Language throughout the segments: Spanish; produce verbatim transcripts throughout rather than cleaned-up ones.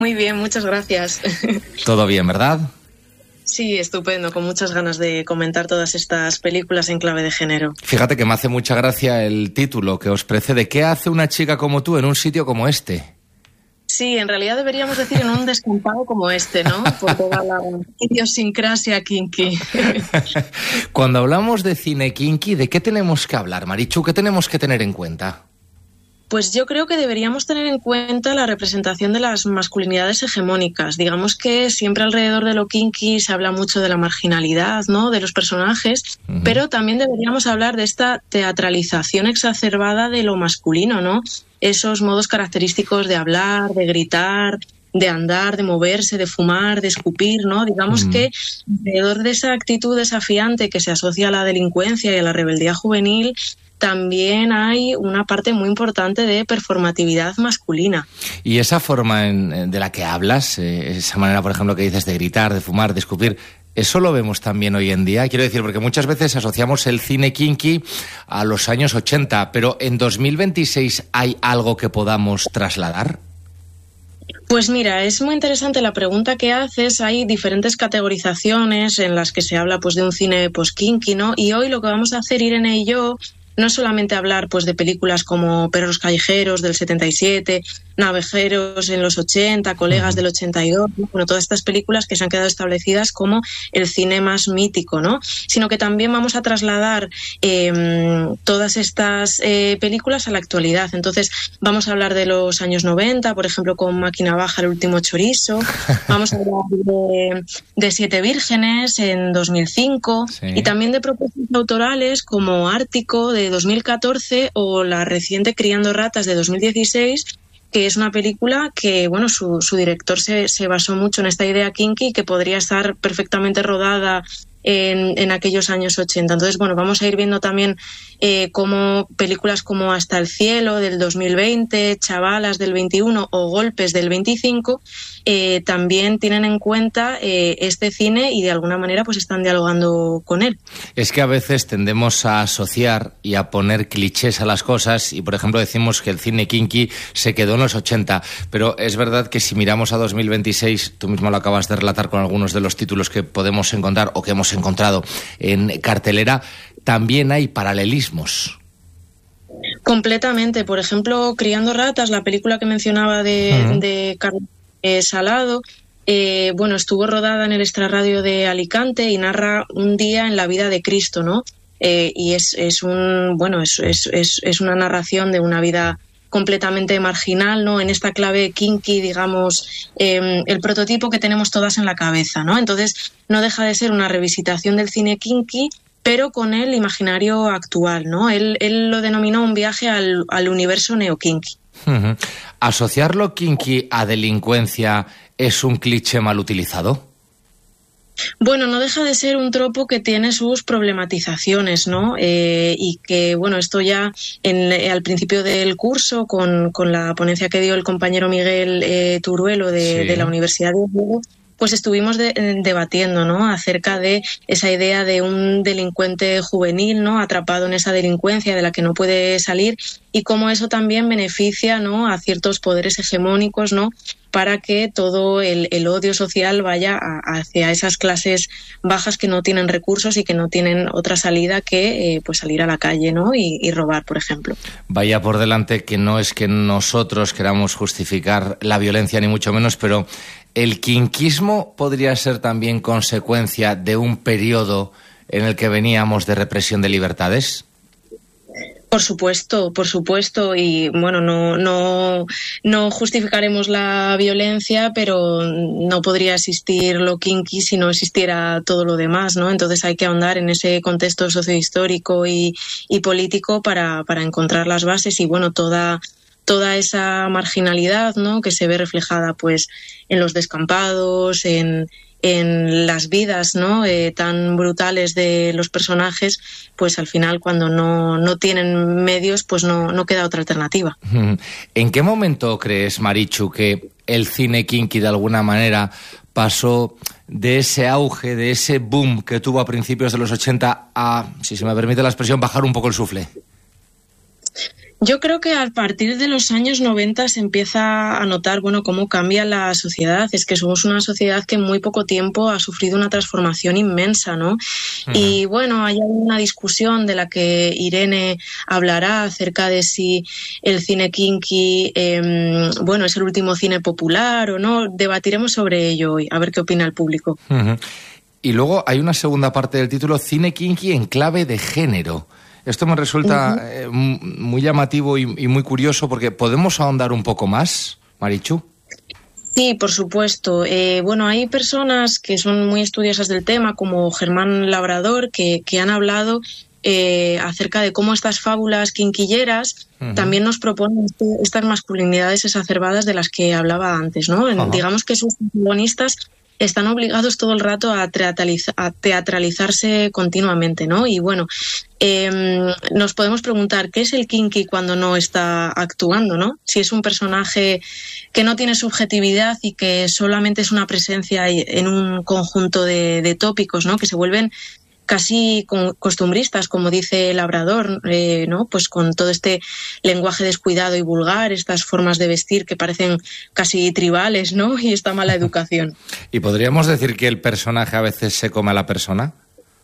Muy bien, muchas gracias. Todo bien, ¿verdad? Sí, estupendo, con muchas ganas de comentar todas estas películas en clave de género. Fíjate que me hace mucha gracia el título que os precede. ¿Qué hace una chica como tú en un sitio como este? Sí, en realidad deberíamos decir en un descampado como este, ¿no? Por toda la idiosincrasia kinky. Cuando hablamos de cine kinky, ¿de qué tenemos que hablar, Marichu? ¿Qué tenemos que tener en cuenta? Pues yo creo que deberíamos tener en cuenta la representación de las masculinidades hegemónicas. Digamos que siempre alrededor de lo kinky se habla mucho de la marginalidad, ¿no?, de los personajes, uh-huh. pero también deberíamos hablar de esta teatralización exacerbada de lo masculino, ¿no? Esos modos característicos de hablar, de gritar, de andar, de moverse, de fumar, de escupir, ¿no? Digamos uh-huh. que alrededor de esa actitud desafiante que se asocia a la delincuencia y a la rebeldía juvenil, también hay una parte muy importante de performatividad masculina. Y esa forma en, de la que hablas, eh, esa manera, por ejemplo, que dices de gritar, de fumar, de escupir, ¿eso lo vemos también hoy en día? Quiero decir, porque muchas veces asociamos el cine kinky a los años ochenta, pero ¿en dos mil veintiséis hay algo que podamos trasladar? Pues mira, es muy interesante la pregunta que haces. Hay diferentes categorizaciones en las que se habla pues de un cine post-kinky, ¿no? Y hoy lo que vamos a hacer, Irene y yo, no solamente hablar pues de películas como Perros callejeros del setenta y siete, Navejeros en los ochenta, Colegas del ochenta y dos, bueno, todas estas películas que se han quedado establecidas como el cine más mítico, ¿no? Sino que también vamos a trasladar eh, todas estas eh, películas a la actualidad. Entonces vamos a hablar de los años noventa, por ejemplo, con Máquina Baja, El último chorizo. Vamos a hablar de, de Siete vírgenes en dos mil cinco, sí. Y también de propuestas autorales como Ártico de dos mil catorce o la reciente Criando ratas de dos mil dieciséis, que es una película que, bueno, su, su director se, se basó mucho en esta idea kinky que podría estar perfectamente rodada en, en aquellos años ochenta. Entonces, bueno, vamos a ir viendo también eh, cómo películas como Hasta el cielo del dos mil veinte, Chavalas del veintiuno o Golpes del veinticinco eh, también tienen en cuenta eh, este cine y de alguna manera pues están dialogando con él. Es que a veces tendemos a asociar y a poner clichés a las cosas y, por ejemplo, decimos que el cine kinky se quedó en los ochenta, pero es verdad que si miramos a dos mil veintiséis, tú mismo lo acabas de relatar con algunos de los títulos que podemos encontrar o que hemos encontrado en cartelera, también hay paralelismos. Completamente. Por ejemplo, Criando ratas, la película que mencionaba de, uh-huh. de Carlos eh, Salado, eh, bueno, estuvo rodada en el Extrarradio de Alicante y narra un día en la vida de Cristo, ¿no? Eh, y es, es un, bueno, es, es, es, es una narración de una vida completamente marginal, ¿no? En esta clave kinky, digamos, eh, el prototipo que tenemos todas en la cabeza, ¿no? Entonces, no deja de ser una revisitación del cine kinky, pero con el imaginario actual, ¿no? Él, él lo denominó un viaje al, al universo neokinky. Uh-huh. ¿Asociar lo kinky a delincuencia es un cliché mal utilizado? Bueno, no deja de ser un tropo que tiene sus problematizaciones, ¿no? Eh, y que, bueno, esto ya en, eh, al principio del curso, con, con la ponencia que dio el compañero Miguel eh, Turuelo de, sí. de la Universidad de Oviedo, pues estuvimos de, debatiendo, ¿no?, acerca de esa idea de un delincuente juvenil, ¿no?, atrapado en esa delincuencia de la que no puede salir, y cómo eso también beneficia, ¿no?, a ciertos poderes hegemónicos, ¿no?, para que todo el, el odio social vaya a, hacia esas clases bajas que no tienen recursos y que no tienen otra salida que eh, pues salir a la calle, ¿no?, y, y robar, por ejemplo. Vaya por delante que no es que nosotros queramos justificar la violencia, ni mucho menos, pero ¿el kinkismo podría ser también consecuencia de un periodo en el que veníamos de represión de libertades? Por supuesto, por supuesto, y bueno, no, no, no justificaremos la violencia, pero no podría existir lo kinky si no existiera todo lo demás, ¿no? Entonces hay que ahondar en ese contexto sociohistórico y, y político para, para encontrar las bases y, bueno, toda toda esa marginalidad, ¿no?, que se ve reflejada pues en los descampados, en, en las vidas, ¿no?, eh, tan brutales de los personajes, pues al final cuando no, no tienen medios pues no, no queda otra alternativa. ¿En qué momento crees, Marichu, que el cine kinky de alguna manera pasó de ese auge, de ese boom que tuvo a principios de los ochenta a, si se me permite la expresión, bajar un poco el suflé? Yo creo que a partir de los años noventa se empieza a notar, bueno, cómo cambia la sociedad. Es que somos una sociedad que en muy poco tiempo ha sufrido una transformación inmensa, ¿no? Uh-huh. Y bueno, hay una discusión de la que Irene hablará acerca de si el cine kinky, eh, bueno, es el último cine popular o no. Debatiremos sobre ello hoy, a ver qué opina el público. Uh-huh. Y luego hay una segunda parte del título, Cine kinky en clave de género. Esto me resulta uh-huh. eh, muy llamativo y, y muy curioso, porque ¿podemos ahondar un poco más, Marichu? Sí, por supuesto. Eh, bueno, hay personas que son muy estudiosas del tema, como Germán Labrador, que, que han hablado eh, acerca de cómo estas fábulas quinquilleras uh-huh. también nos proponen este, estas masculinidades exacerbadas de las que hablaba antes, ¿no? Uh-huh. Digamos que sus protagonistas están obligados todo el rato a, teatraliza- a teatralizarse continuamente, ¿no? Y bueno, eh, nos podemos preguntar qué es el kinky cuando no está actuando, ¿no? Si es un personaje que no tiene subjetividad y que solamente es una presencia en un conjunto de, de tópicos, ¿no? Que se vuelven casi costumbristas, como dice Labrador, eh, ¿no? Pues con todo este lenguaje descuidado y vulgar, estas formas de vestir que parecen casi tribales, ¿no? Y esta mala educación. ¿Y podríamos decir que el personaje a veces se come a la persona?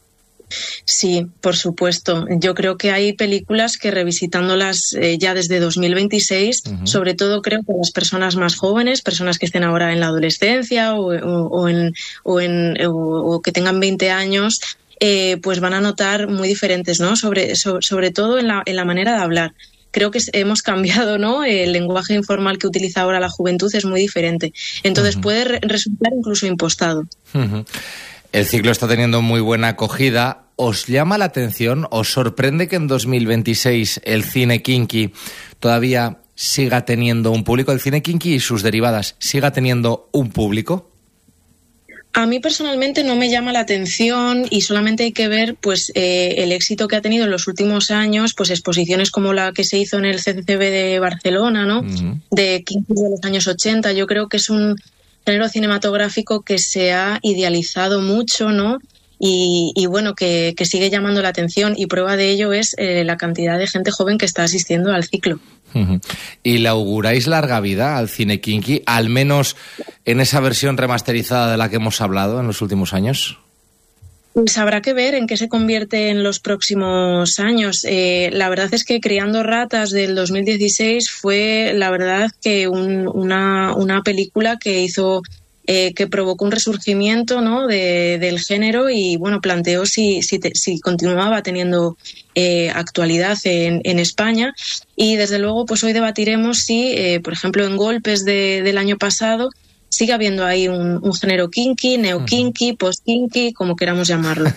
Sí, por supuesto. Yo creo que hay películas que, revisitándolas eh, ya desde dos mil veintiséis, uh-huh. sobre todo creo que las personas más jóvenes, personas que estén ahora en la adolescencia o, o, o, en, o, en, o, o que tengan veinte años, Eh, pues van a notar muy diferentes, ¿no? Sobre, sobre, sobre todo en la, en la manera de hablar. Creo que hemos cambiado, ¿no? El lenguaje informal que utiliza ahora la juventud es muy diferente. Entonces uh-huh. puede re- resultar incluso impostado. Uh-huh. El ciclo está teniendo muy buena acogida. ¿Os llama la atención, os sorprende que en dos mil veintiséis el cine kinky todavía siga teniendo un público? ¿El cine kinky y sus derivadas siga teniendo un público? A mí personalmente no me llama la atención y solamente hay que ver pues eh, el éxito que ha tenido en los últimos años, pues exposiciones como la que se hizo en el C C C B de Barcelona, ¿no? Uh-huh. De kinky de los años ochenta. Yo creo que es un género cinematográfico que se ha idealizado mucho, ¿no? Y, y bueno, que, que sigue llamando la atención, y prueba de ello es eh, la cantidad de gente joven que está asistiendo al ciclo. Uh-huh. ¿Y le auguráis larga vida al cine kinky, al menos en esa versión remasterizada de la que hemos hablado en los últimos años? Pues habrá que ver en qué se convierte en los próximos años. Eh, la verdad es que Criando ratas del dos mil dieciséis fue, la verdad, que un, una, una película que hizo... Eh, que provocó un resurgimiento, ¿no? de, del género y bueno, planteó si, si, te, si continuaba teniendo eh, actualidad en, en España, y desde luego pues hoy debatiremos si, eh, por ejemplo, en Golpes de, del año pasado sigue habiendo ahí un, un género kinky, neo-kinky, post-kinky, como queramos llamarlo.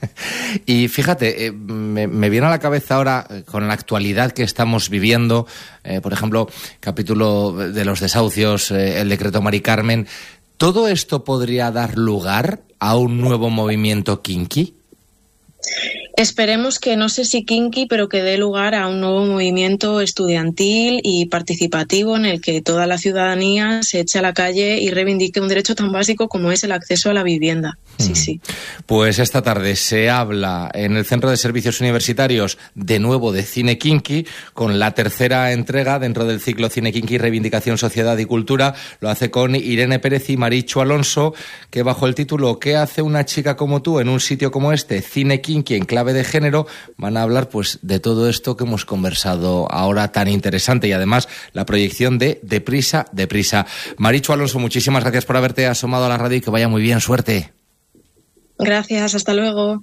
Y fíjate, eh, me, me viene a la cabeza ahora, eh, con la actualidad que estamos viviendo, eh, por ejemplo, capítulo de los desahucios, eh, el decreto Mari Carmen. ¿Todo esto podría dar lugar a un nuevo movimiento kinky? Esperemos que, no sé si kinky, pero que dé lugar a un nuevo movimiento estudiantil y participativo en el que toda la ciudadanía se eche a la calle y reivindique un derecho tan básico como es el acceso a la vivienda. Sí, mm. sí. Pues esta tarde se habla en el Centro de Servicios Universitarios de nuevo de cine kinky, con la tercera entrega dentro del ciclo Cine Kinky, Reivindicación, Sociedad y Cultura. Lo hace con Irene Pérez y Marichu Alonso, que bajo el título ¿Qué hace una chica como tú en un sitio como este? Cine kinky en clave de género, van a hablar pues de todo esto que hemos conversado ahora tan interesante, y además la proyección de Deprisa, Deprisa. Marichu Alonso, muchísimas gracias por haberte asomado a la radio y que vaya muy bien, suerte. Gracias, hasta luego.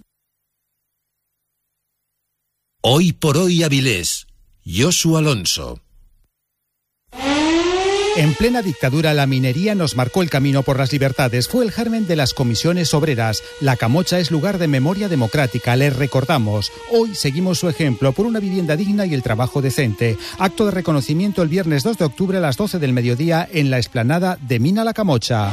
Hoy por hoy Avilés, Josu Alonso. En plena dictadura, la minería nos marcó el camino por las libertades. Fue el germen de las comisiones obreras. La Camocha es lugar de memoria democrática, les recordamos. Hoy seguimos su ejemplo por una vivienda digna y el trabajo decente. Acto de reconocimiento el viernes dos de octubre a las doce del mediodía en la explanada de Mina La Camocha.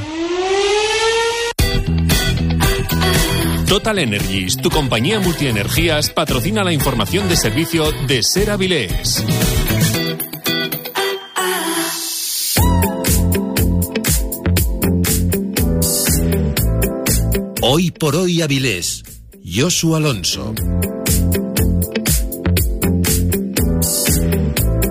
Total Energies, tu compañía multienergías, patrocina la información de servicio de Ser Avilés. Hoy por hoy Avilés, Josu Alonso.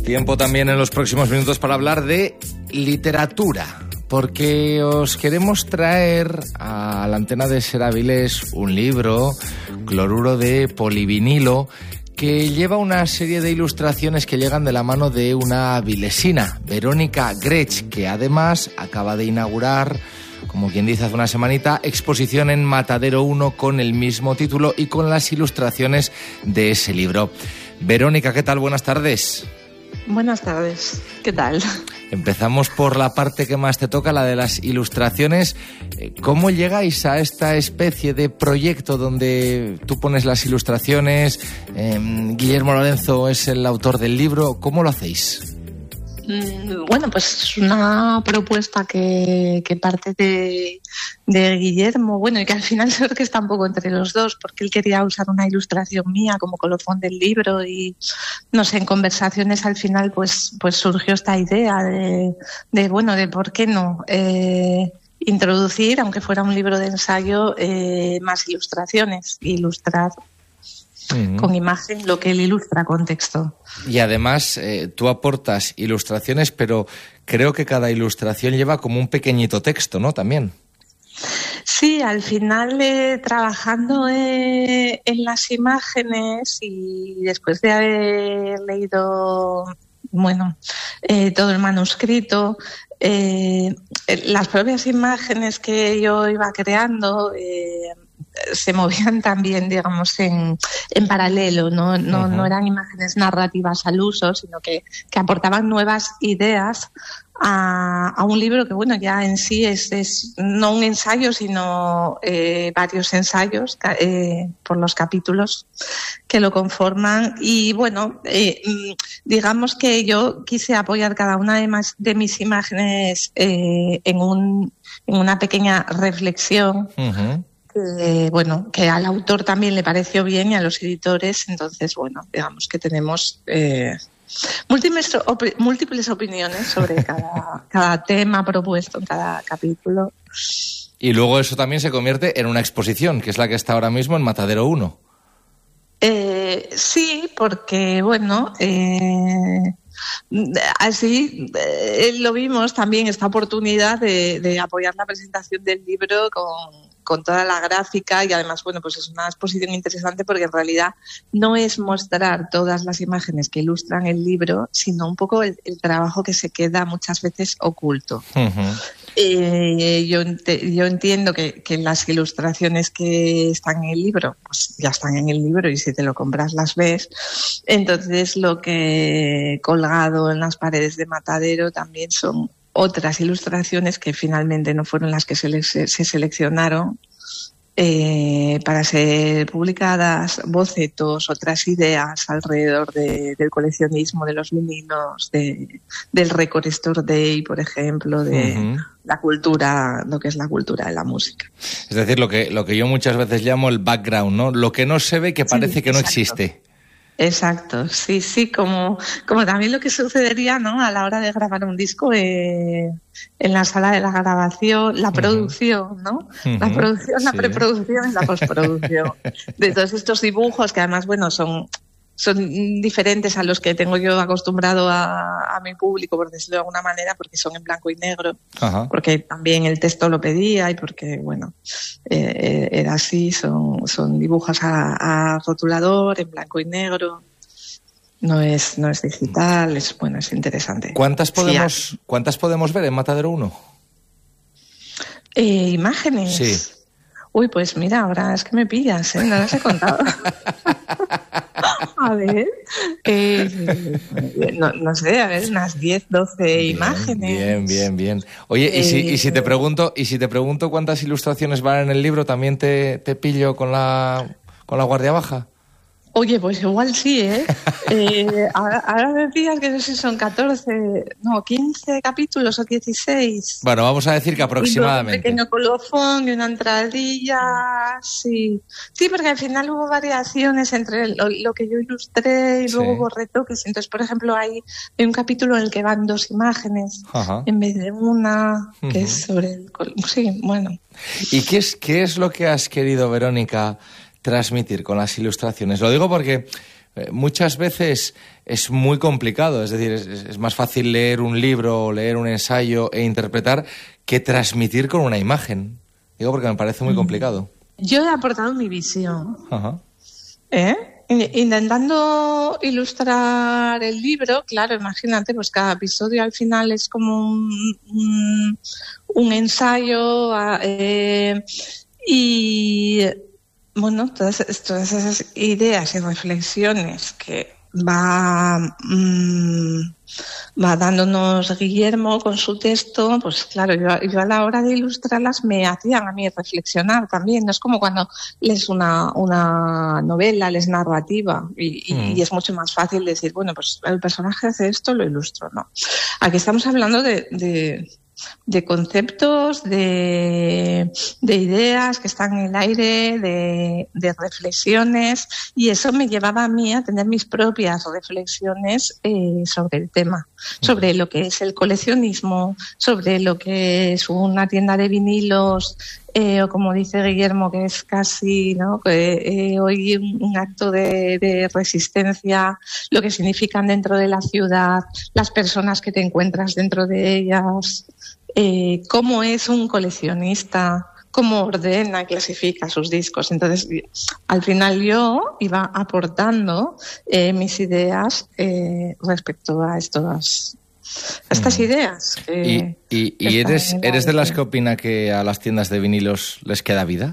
Tiempo también en los próximos minutos para hablar de literatura, porque os queremos traer a la antena de Ser Avilés un libro, Cloruro de polivinilo, que lleva una serie de ilustraciones que llegan de la mano de una avilesina, Verónica Grech, que además acaba de inaugurar, como quien dice hace una semanita, exposición en Matadero uno con el mismo título y con las ilustraciones de ese libro. Verónica, ¿qué tal? Buenas tardes. Buenas tardes, ¿qué tal? Empezamos por la parte que más te toca, la de las ilustraciones. ¿Cómo llegáis a esta especie de proyecto donde tú pones las ilustraciones? Eh, Guillermo Lorenzo es el autor del libro. ¿Cómo lo hacéis? Bueno, pues es una propuesta que, que parte de, de Guillermo, bueno, y que al final creo que está un poco entre los dos, porque él quería usar una ilustración mía como colofón del libro y, no sé, en conversaciones al final pues, pues surgió esta idea de, de bueno, de por qué no eh, introducir, aunque fuera un libro de ensayo, eh, más ilustraciones, ilustrar Uh-huh. con imagen lo que él ilustra con texto. Y además eh, tú aportas ilustraciones, pero creo que cada ilustración lleva como un pequeñito texto, ¿no? También. Sí, al final eh, trabajando eh, en las imágenes y después de haber leído, bueno, eh, todo el manuscrito, eh, las propias imágenes que yo iba creando eh, se movían también, digamos, en, en paralelo, ¿no? No, uh-huh. no eran imágenes narrativas al uso, sino que, que aportaban nuevas ideas a, a un libro que, bueno, ya en sí es, es no un ensayo, sino eh, varios ensayos eh, por los capítulos que lo conforman. Y, bueno, eh, digamos que yo quise apoyar cada una de, más, de mis imágenes eh, en, un, en una pequeña reflexión. Uh-huh. Eh, bueno, que al autor también le pareció bien y a los editores, entonces, bueno, digamos que tenemos eh, múltiples, op- múltiples opiniones sobre cada, cada tema propuesto en cada capítulo. Y luego eso también se convierte en una exposición, que es la que está ahora mismo en Matadero uno. Eh, sí, porque, bueno, eh, así eh, lo vimos también, esta oportunidad de, de apoyar la presentación del libro con con toda la gráfica y además, bueno, pues es una exposición interesante porque en realidad no es mostrar todas las imágenes que ilustran el libro, sino un poco el, el trabajo que se queda muchas veces oculto. Uh-huh. Eh, yo, ent- yo entiendo que, que las ilustraciones que están en el libro, pues ya están en el libro y si te lo compras las ves. Entonces lo que he colgado en las paredes de Matadero también son otras ilustraciones que finalmente no fueron las que se, le- se seleccionaron eh, para ser publicadas, bocetos, otras ideas alrededor de, del coleccionismo de los vinilos, de, del Record Store Day, por ejemplo, de uh-huh. la cultura, lo que es la cultura de la música. Es decir, lo que, lo que yo muchas veces llamo el background, ¿no? Lo que no se ve que parece sí, que no exacto. existe. Exacto, sí, sí, como, como también lo que sucedería, ¿no? A la hora de grabar un disco eh, en la sala de la grabación, la producción, ¿no? Uh-huh. La producción, la sí. preproducción y la postproducción. De todos estos dibujos que además, bueno, son, son diferentes a los que tengo yo acostumbrado a, a mi público, por decirlo de alguna manera, porque son en blanco y negro, uh-huh. porque también el texto lo pedía y porque, bueno, eh, era así, son, son dibujos a, a rotulador, en blanco y negro, no es, no es digital, es, bueno, es interesante. ¿Cuántas podemos, sí, ¿cuántas podemos ver en Matadero uno? Eh, ¿Imágenes? Sí. Uy, pues mira, ahora es que me pillas, ¿eh? No las he contado. A ver, eh, no, no sé, a ver, unas diez, doce bien, imágenes. Bien, bien, bien. Oye, eh, y, si, y si te pregunto, y si te pregunto cuántas ilustraciones van en el libro, ¿también te, te pillo con la, con la guardia baja? Oye, pues igual sí, ¿eh? eh ahora, ahora me pillas que no sé si son catorce, no, quince capítulos o dieciséis. Bueno, vamos a decir que aproximadamente. Un pequeño colofón y una entradilla, sí. Sí, porque al final hubo variaciones entre lo, lo que yo ilustré y luego sí. hubo retoques. Entonces, por ejemplo, hay, hay un capítulo en el que van dos imágenes Ajá. en vez de una, que uh-huh. es sobre el... Sí, bueno. ¿Y qué es, qué es lo que has querido, Verónica, transmitir con las ilustraciones? Lo digo porque eh, muchas veces es muy complicado, es decir, es, es más fácil leer un libro o leer un ensayo e interpretar que transmitir con una imagen. Digo porque me parece muy complicado. Yo he aportado mi visión. Ajá. ¿Eh? Intentando ilustrar el libro, claro, imagínate, pues cada episodio al final es como un, un, un ensayo eh, y, bueno, todas, todas esas ideas y reflexiones que va, mmm, va dándonos Guillermo con su texto, pues claro, yo, yo a la hora de ilustrarlas me hacían a mí reflexionar también. No es como cuando lees una, una novela, lees narrativa y, mm. y es mucho más fácil decir, bueno, pues el personaje hace esto, lo ilustro, ¿no? Aquí estamos hablando de... de de conceptos, de, de ideas que están en el aire, de, de reflexiones, y eso me llevaba a mí a tener mis propias reflexiones eh, sobre el tema, sobre lo que es el coleccionismo, sobre lo que es una tienda de vinilos, eh, o como dice Guillermo, que es casi, ¿no?, que, eh, hoy un, un acto de, de resistencia, lo que significan dentro de la ciudad, las personas que te encuentras dentro de ellas, eh, cómo es un coleccionista, cómo ordena y clasifica sus discos. Entonces, al final yo iba aportando eh, mis ideas eh, respecto a estos, a estas mm. ideas. Que, ¿Y, y, y eres, eres de las que opina que a las tiendas de vinilos les queda vida?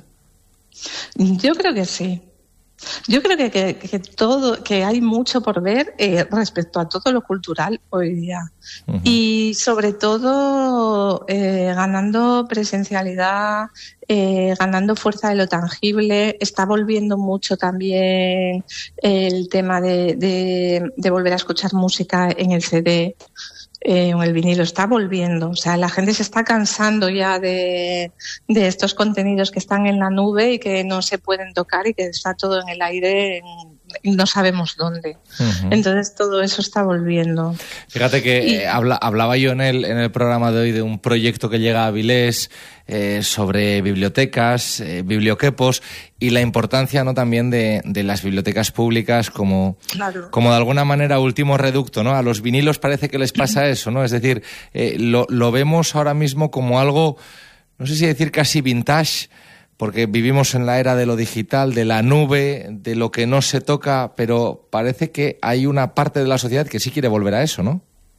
Yo creo que sí. Yo creo que, que, que todo, que hay mucho por ver eh, respecto a todo lo cultural hoy día. Uh-huh. Y sobre todo eh, ganando presencialidad, eh, ganando fuerza de lo tangible. Está volviendo mucho también el tema de, de, de volver a escuchar música en el C D. Eh, el vinilo está volviendo, o sea, la gente se está cansando ya de, de estos contenidos que están en la nube y que no se pueden tocar y que está todo en el aire, en, no sabemos dónde. Uh-huh. Entonces todo eso está volviendo. Fíjate que y... eh, habla, hablaba yo en el, en el programa de hoy de un proyecto que llega a Avilés eh, sobre bibliotecas, eh, biblioquepos, y la importancia, ¿no?, también de, de las bibliotecas públicas como, claro. como de alguna manera último reducto, ¿no? A los vinilos parece que les pasa eso, ¿no? Es decir, eh, lo, lo vemos ahora mismo como algo, no sé si decir casi vintage, porque vivimos en la era de lo digital, de la nube, de lo que no se toca, pero parece que hay una parte de la sociedad que sí quiere volver a eso, ¿no?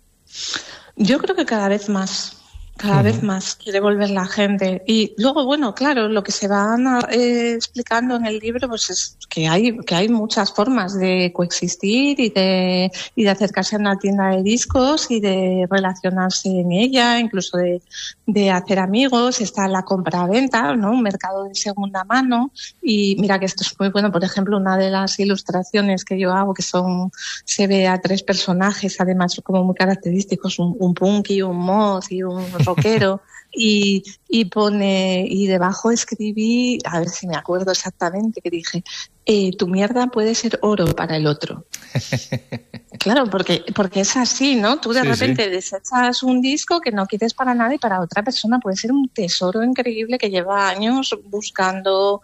Yo creo que cada vez más. Cada uh-huh. vez más quiere volver la gente. Y luego, bueno, claro, lo que se va eh, explicando en el libro, pues es que hay que hay muchas formas de coexistir y de y de acercarse a una tienda de discos y de relacionarse en ella, incluso de, de hacer amigos. Está la compra-venta, ¿no?, un mercado de segunda mano. Y mira que esto es muy bueno. Por ejemplo, una de las ilustraciones que yo hago, que son, se ve a tres personajes, además como muy característicos, un, un punky, un moth y un rockero, y, y pone, y debajo escribí, a ver si me acuerdo exactamente, que dije, eh, tu mierda puede ser oro para el otro. Claro, porque, porque es así, ¿no? Tú de sí, repente sí. desechas un disco que no quieres para nada y para otra persona puede ser un tesoro increíble que lleva años buscando.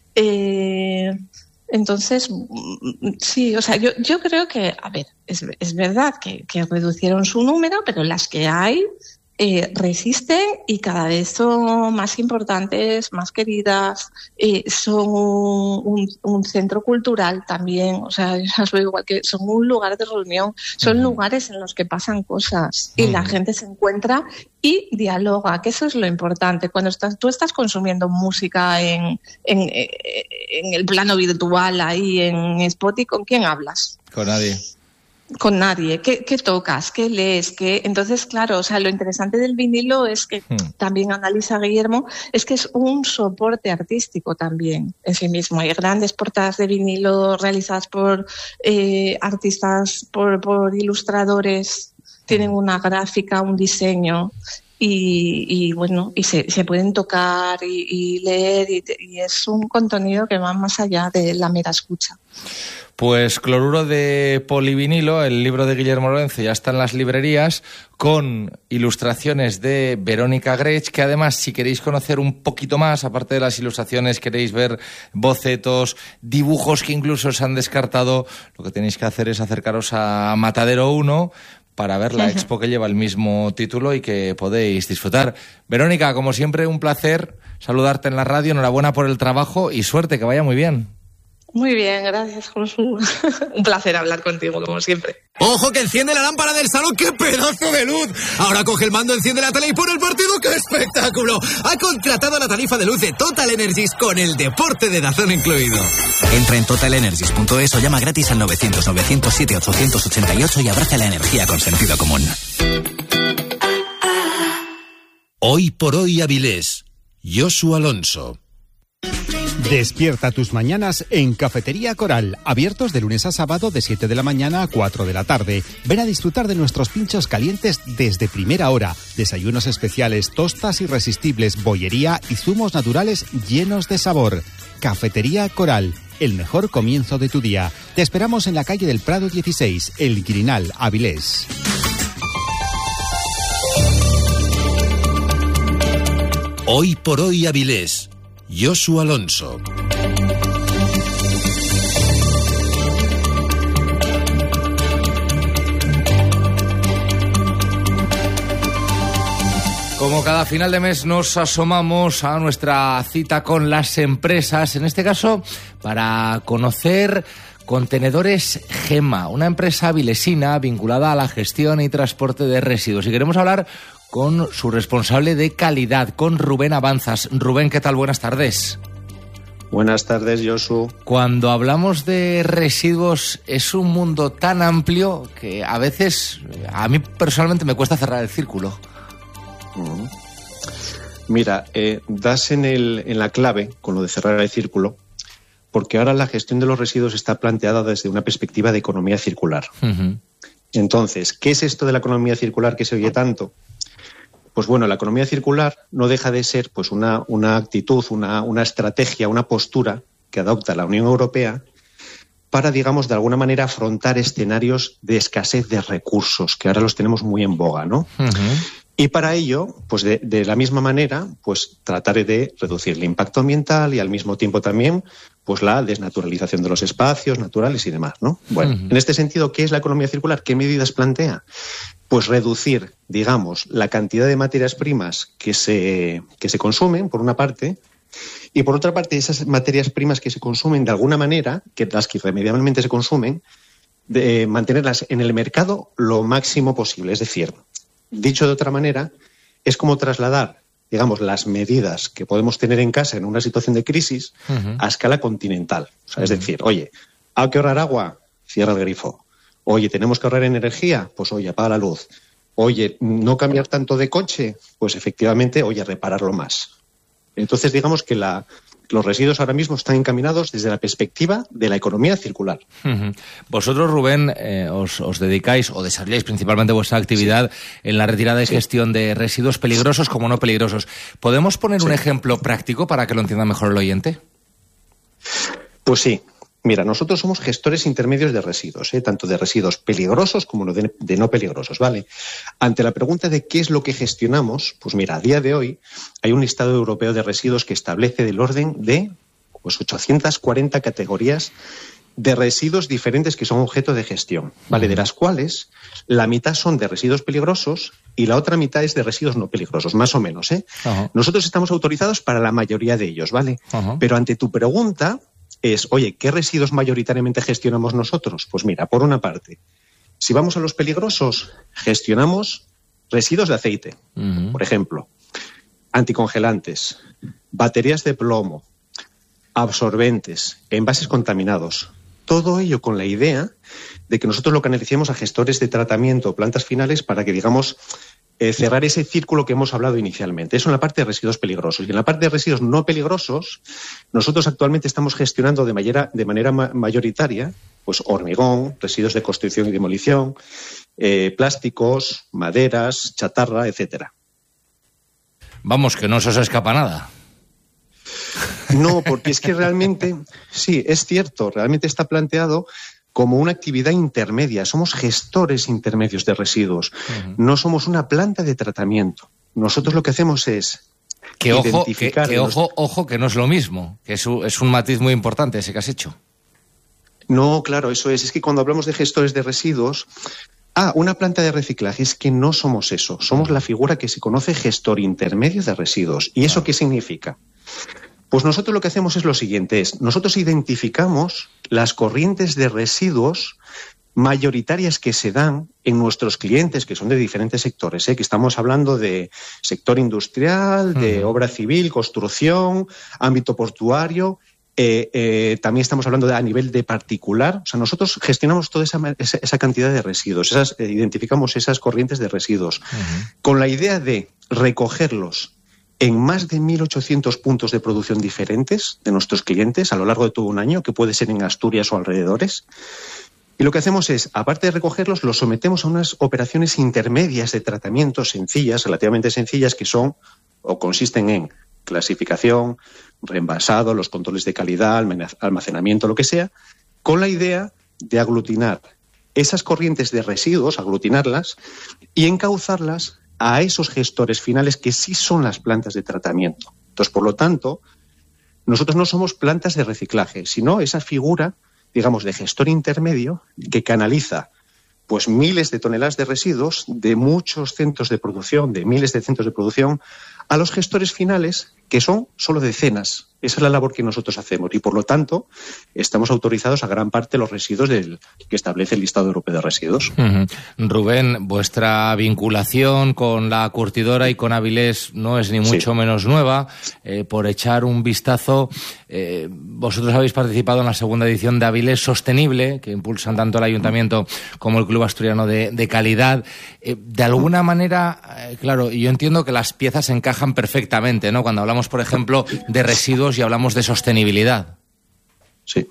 Eh, Entonces, sí, o sea, yo, yo creo que, a ver, es, es verdad que, que reducieron su número, pero las que hay Eh, resisten y cada vez son más importantes, más queridas, eh, son un, un centro cultural también, o sea, ya os lo digo, igual que son un lugar de reunión, son uh-huh. lugares en los que pasan cosas y uh-huh. la gente se encuentra y dialoga, que eso es lo importante. Cuando estás, tú estás consumiendo música en, en, en el plano virtual, ahí en Spotify, ¿con quién hablas? Con nadie. Con nadie. ¿Qué, qué tocas? ¿Qué lees? ¿Qué? Entonces, claro, o sea, lo interesante del vinilo es que hmm. también analiza Guillermo, es que es un soporte artístico también en sí mismo. Hay grandes portadas de vinilo realizadas por eh, artistas, por, por ilustradores, tienen una gráfica, un diseño, y, y bueno, y se, se pueden tocar y, y leer y, y es un contenido que va más allá de la mera escucha. Pues Cloruro de polivinilo, el libro de Guillermo Lorenzo, ya está en las librerías con ilustraciones de Verónica Grech, que además, si queréis conocer un poquito más, aparte de las ilustraciones, queréis ver bocetos, dibujos que incluso se han descartado, lo que tenéis que hacer es acercaros a Matadero uno para ver la expo que lleva el mismo título y que podéis disfrutar. Verónica, como siempre, un placer saludarte en la radio, enhorabuena por el trabajo y suerte, que vaya muy bien. Muy bien, gracias, Josu. Un placer hablar contigo, como siempre. ¡Ojo, que enciende la lámpara del salón! ¡Qué pedazo de luz! Ahora coge el mando, enciende la tele y pone el partido. ¡Qué espectáculo! Ha contratado la tarifa de luz de Total Energies con el deporte de Dazón incluido. Entra en total energies punto es o llama gratis al novecientos novecientos siete ochocientos ochenta y ocho y abraza la energía con sentido común. Hoy por hoy Avilés. Josu Alonso. Despierta tus mañanas en Cafetería Coral, abiertos de lunes a sábado de siete de la mañana a cuatro de la tarde. Ven a disfrutar de nuestros pinchos calientes desde primera hora, desayunos especiales, tostas irresistibles, bollería y zumos naturales llenos de sabor. Cafetería Coral, el mejor comienzo de tu día. Te esperamos en la calle del Prado dieciséis, El Quirinal, Avilés. Hoy por hoy Avilés. Josu Alonso. Como cada final de mes nos asomamos a nuestra cita con las empresas, en este caso para conocer Contenedores Gema, una empresa avilesina vinculada a la gestión y transporte de residuos. Y queremos hablar con su responsable de calidad, con Rubén Avanzas. Rubén, ¿qué tal? Buenas tardes. Buenas tardes, Josu. Cuando hablamos de residuos es un mundo tan amplio que a veces, a mí personalmente me cuesta cerrar el círculo. Mm. Mira, eh, das en, el, en la clave con lo de cerrar el círculo, porque ahora la gestión de los residuos está planteada desde una perspectiva de economía circular. Uh-huh. Entonces, ¿qué es esto de la economía circular que se oye tanto? Pues bueno, la economía circular no deja de ser pues una, una actitud, una, una estrategia, una postura que adopta la Unión Europea para, digamos, de alguna manera afrontar escenarios de escasez de recursos, que ahora los tenemos muy en boga, ¿no? Uh-huh. Y para ello, pues de, de la misma manera, pues tratar de reducir el impacto ambiental y al mismo tiempo también pues la desnaturalización de los espacios naturales y demás, ¿no? Bueno, uh-huh. En este sentido, ¿qué es la economía circular? ¿Qué medidas plantea? Pues reducir, digamos, la cantidad de materias primas que se, que se consumen, por una parte, y por otra parte, esas materias primas que se consumen de alguna manera, que las que irremediablemente se consumen, de mantenerlas en el mercado lo máximo posible. Es decir, dicho de otra manera, es como trasladar, digamos, las medidas que podemos tener en casa en una situación de crisis uh-huh. a escala continental. O sea, es decir, oye, ¿hay que ahorrar agua? Cierra el grifo. Oye, ¿tenemos que ahorrar energía? Pues oye, apaga la luz. Oye, ¿no cambiar tanto de coche? Pues efectivamente, oye, repararlo más. Entonces, digamos que la, los residuos ahora mismo están encaminados desde la perspectiva de la economía circular. Uh-huh. Vosotros, Rubén, eh, os, os dedicáis o desarrolláis principalmente vuestra actividad sí. en la retirada y sí. gestión de residuos peligrosos como no peligrosos. ¿Podemos poner sí. un ejemplo práctico para que lo entienda mejor el oyente? Pues sí. Mira, nosotros somos gestores intermedios de residuos, ¿eh? Tanto de residuos peligrosos como de, de no peligrosos, ¿vale? Ante la pregunta de qué es lo que gestionamos, pues mira, a día de hoy hay un listado europeo de residuos que establece del orden de pues, ochocientas cuarenta categorías de residuos diferentes que son objeto de gestión, ¿vale? Uh-huh. De las cuales la mitad son de residuos peligrosos y la otra mitad es de residuos no peligrosos, más o menos, ¿eh? Uh-huh. Nosotros estamos autorizados para la mayoría de ellos, ¿vale? Uh-huh. Pero ante tu pregunta es, oye, ¿qué residuos mayoritariamente gestionamos nosotros? Pues mira, por una parte, si vamos a los peligrosos, gestionamos residuos de aceite, uh-huh. por ejemplo, anticongelantes, baterías de plomo, absorbentes, envases contaminados. Todo ello con la idea de que nosotros lo canalicemos a gestores de tratamiento o plantas finales para que, digamos, eh, cerrar ese círculo que hemos hablado inicialmente. Eso en la parte de residuos peligrosos. Y en la parte de residuos no peligrosos, nosotros actualmente estamos gestionando de manera, de manera ma- mayoritaria pues hormigón, residuos de construcción y demolición, eh, plásticos, maderas, chatarra, etcétera. Vamos, que no se os escapa nada. No, porque es que realmente, sí, es cierto, realmente está planteado como una actividad intermedia. Somos gestores intermedios de residuos. Uh-huh. No somos una planta de tratamiento. Nosotros lo que hacemos es que ojo, que, que ojo, ojo, que no es lo mismo, que es un, es un matiz muy importante ese que has hecho. No, claro, eso es. Es que cuando hablamos de gestores de residuos, ah, una planta de reciclaje, es que no somos eso. Somos la figura que se conoce gestor intermedio de residuos. ¿Y eso qué significa? Pues nosotros lo que hacemos es lo siguiente, es nosotros identificamos las corrientes de residuos mayoritarias que se dan en nuestros clientes, que son de diferentes sectores, ¿eh? Que estamos hablando de sector industrial, de uh-huh. obra civil, construcción, ámbito portuario, eh, eh, también estamos hablando de, a nivel de particular. O sea, nosotros gestionamos toda esa, esa, esa cantidad de residuos, esas, eh, identificamos esas corrientes de residuos, uh-huh. con la idea de recogerlos en más de mil ochocientos puntos de producción diferentes de nuestros clientes a lo largo de todo un año, que puede ser en Asturias o alrededores. Y lo que hacemos es, aparte de recogerlos, los sometemos a unas operaciones intermedias de tratamiento sencillas, relativamente sencillas, que son o consisten en clasificación, reenvasado, los controles de calidad, almacenamiento, lo que sea, con la idea de aglutinar esas corrientes de residuos, aglutinarlas y encauzarlas a esos gestores finales que sí son las plantas de tratamiento. Entonces, por lo tanto, nosotros no somos plantas de reciclaje, sino esa figura, digamos, de gestor intermedio que canaliza pues miles de toneladas de residuos de muchos centros de producción, de miles de centros de producción, a los gestores finales, que son solo decenas. Esa es la labor que nosotros hacemos y, por lo tanto, estamos autorizados a gran parte de los residuos del, que establece el listado europeo de residuos. Uh-huh. Rubén, vuestra vinculación con la curtidora y con Avilés no es ni mucho sí. menos nueva. Eh, por echar un vistazo, eh, vosotros habéis participado en la segunda edición de Avilés Sostenible, que impulsan tanto el Ayuntamiento como el Club Asturiano de, de Calidad. Eh, de alguna manera, eh, claro, yo entiendo que las piezas encajan perfectamente, ¿no? Cuando hablamos, por ejemplo, de residuos y hablamos de sostenibilidad. Sí,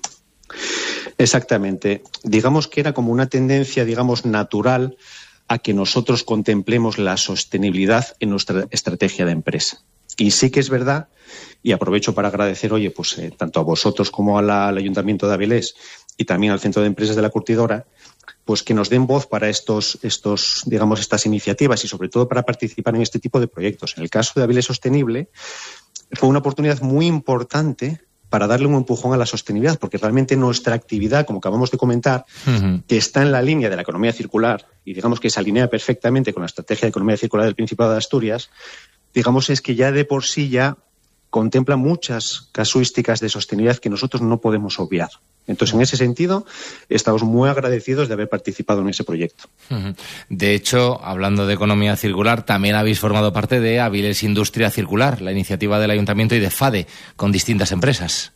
exactamente. Digamos que era como una tendencia, digamos, natural a que nosotros contemplemos la sostenibilidad en nuestra estrategia de empresa. Y sí que es verdad, y aprovecho para agradecer, oye, pues eh, tanto a vosotros como a la, al Ayuntamiento de Avilés y también al Centro de Empresas de la Curtidora, pues que nos den voz para estos, estos, digamos, estas iniciativas y sobre todo para participar en este tipo de proyectos. En el caso de Avilés Sostenible, fue una oportunidad muy importante para darle un empujón a la sostenibilidad, porque realmente nuestra actividad, como acabamos de comentar, uh-huh. que está en la línea de la economía circular y digamos que se alinea perfectamente con la estrategia de economía circular del Principado de Asturias, digamos es que ya de por sí ya contempla muchas casuísticas de sostenibilidad que nosotros no podemos obviar. Entonces, en ese sentido, estamos muy agradecidos de haber participado en ese proyecto. De hecho, hablando de economía circular, también habéis formado parte de Avilés Industria Circular, la iniciativa del Ayuntamiento y de FADE, con distintas empresas.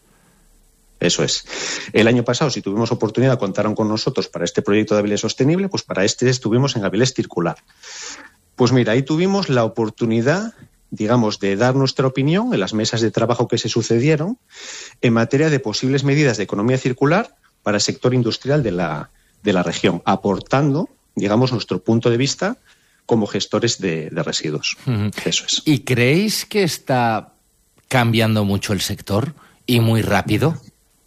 Eso es. El año pasado, si tuvimos oportunidad, contaron con nosotros para este proyecto de Avilés Sostenible, pues para este estuvimos en Avilés Circular. Pues mira, ahí tuvimos la oportunidad, digamos, de dar nuestra opinión en las mesas de trabajo que se sucedieron en materia de posibles medidas de economía circular para el sector industrial de la, de la región, aportando, digamos, nuestro punto de vista como gestores de, de residuos. Uh-huh. Eso es. ¿Y creéis que está cambiando mucho el sector y muy rápido?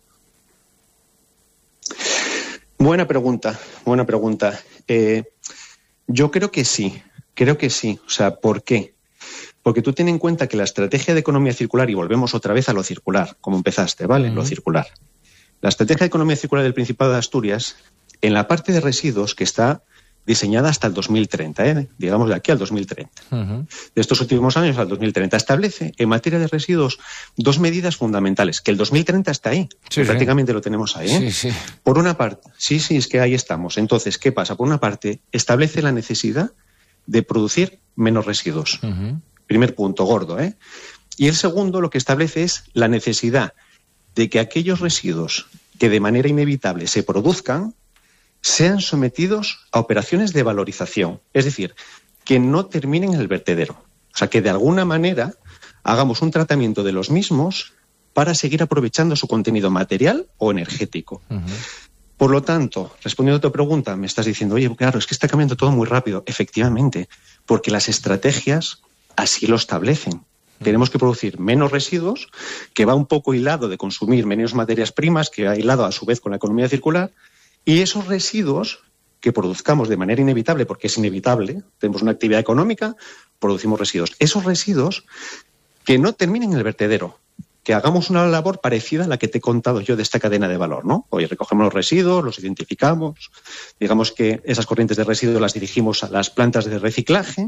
Buena pregunta, buena pregunta. Eh, yo creo que sí, creo que sí. O sea, ¿por qué? Porque tú ten en cuenta que la estrategia de economía circular, y volvemos otra vez a lo circular, como empezaste, ¿vale? Uh-huh. Lo circular. La estrategia de economía circular del Principado de Asturias, en la parte de residuos que está diseñada hasta el dos mil treinta, ¿eh? Digamos de aquí al dos mil treinta. Uh-huh. De estos últimos años al dos mil treinta, establece en materia de residuos dos medidas fundamentales, que el dos mil treinta está ahí, sí, prácticamente sí. Lo tenemos ahí. ¿eh? Sí, sí. Por una parte, sí, sí, es que ahí estamos. Entonces, ¿qué pasa? Por una parte, establece la necesidad de producir menos residuos. Uh-huh. Primer punto, gordo, ¿eh? Y el segundo lo que establece es la necesidad de que aquellos residuos que de manera inevitable se produzcan sean sometidos a operaciones de valorización. Es decir, que no terminen en el vertedero. O sea, que de alguna manera hagamos un tratamiento de los mismos para seguir aprovechando su contenido material o energético. Uh-huh. Por lo tanto, respondiendo a tu pregunta, me estás diciendo, oye, claro, es que está cambiando todo muy rápido. Efectivamente, porque las estrategias así lo establecen. Tenemos que producir menos residuos, que va un poco hilado de consumir menos materias primas, que va hilado a su vez con la economía circular, y esos residuos que produzcamos de manera inevitable, porque es inevitable, tenemos una actividad económica, producimos residuos. Esos residuos que no terminen en el vertedero, que hagamos una labor parecida a la que te he contado yo de esta cadena de valor, ¿no? Oye, recogemos los residuos, los identificamos, digamos que esas corrientes de residuos las dirigimos a las plantas de reciclaje,